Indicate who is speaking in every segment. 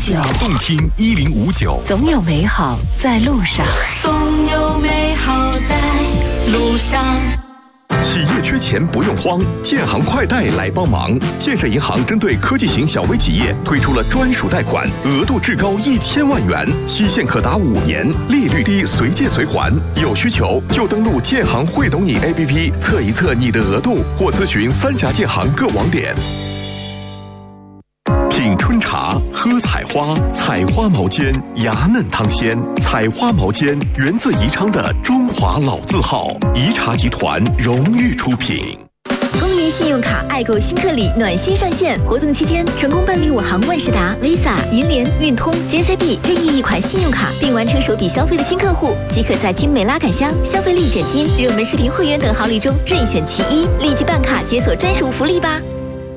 Speaker 1: 1059，
Speaker 2: 动听1059，
Speaker 1: 总有美好在路上，
Speaker 3: 总有美好在路上。
Speaker 2: 企业缺钱不用慌，建行快贷来帮忙。建设银行针对科技型小微企业推出了专属贷款，额度至高1000万元，期限可达5年，利率低，随借随还。有需求就登录建行会懂你 APP 测一测你的额度，或咨询3家建行各网点。品春茶，喝采花，采花毛尖，芽嫩汤鲜。采花毛尖源自宜昌的中华老字号，宜茶集团荣誉出品。
Speaker 4: 公园信用卡爱购新客礼暖心上线，活动期间成功办理我行万事达、Visa、银联、运通、JCB 任意一款信用卡，并完成首笔消费的新客户，即可在精美拉杆箱、消费立减金、热门视频会员等好礼中任选其一，立即办卡解锁专属福利吧！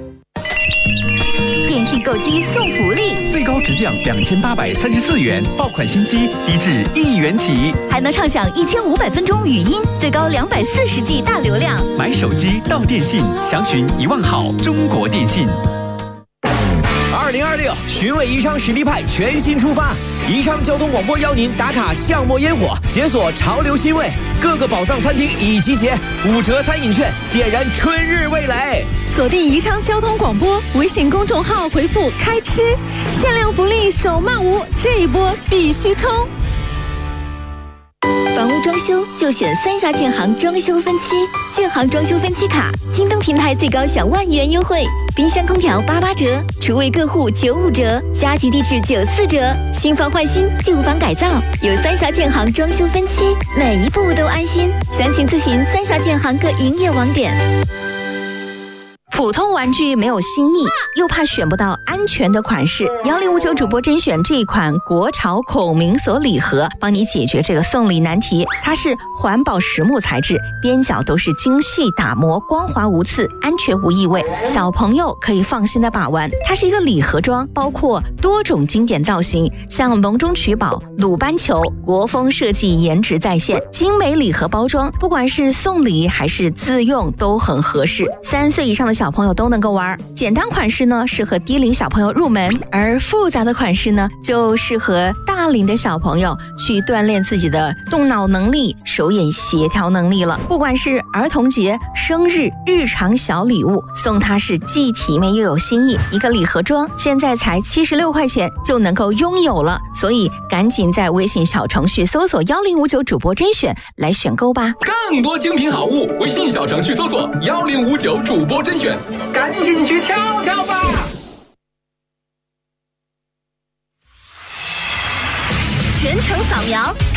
Speaker 4: 电信购机送福利，
Speaker 5: 最高直降2834元，爆款新机低至1亿元起，
Speaker 4: 还能畅享1500分钟语音，最高240G 大流量。
Speaker 5: 买手机到电信，详询1万好中国电信。2026寻味宜昌实力派全新出发，宜昌交通广播邀您打卡巷陌烟火，解锁潮流新味，各个宝藏餐厅已集结，5折餐饮券，点燃春日味蕾。
Speaker 6: 锁定宜昌交通广播微信公众号，回复开吃，限量福利手慢无，这一波必须冲！
Speaker 4: 房屋装修就选3峡建行装修分期，建行装修分期卡，京东平台最高享10000元优惠，冰箱空调88折，厨卫各户95折，家居地质94折，新房换新，旧房改造，有3峡建行装修分期，每一步都安心。详情咨询3峡建行各营业网点。普通玩具没有新意，又怕选不到安全的款式。1059主播甄选这一款国潮孔明锁礼盒，帮你解决这个送礼难题。它是环保实木材质，边角都是精细打磨，光滑无刺，安全无异味，小朋友可以放心的把玩。它是一个礼盒装，包括多种经典造型，像笼中取宝、鲁班球，国风设计，颜值在线，精美礼盒包装，不管是送礼还是自用都很合适。3岁以上的小朋友都能够玩，简单款式呢适合低龄小朋友入门，而复杂的款式呢就适合大龄的小朋友去锻炼自己的动脑能力、手眼协调能力了。不管是儿童节、生日、日常小礼物，送它是既体面又有新意。一个礼盒装现在才76块钱就能够拥有了，所以赶紧在微信小程序搜索1059主播甄选来选购吧。
Speaker 7: 更多精品好物，微信小程序搜索1059主播甄选，赶紧去跳跳吧！
Speaker 4: 全程扫描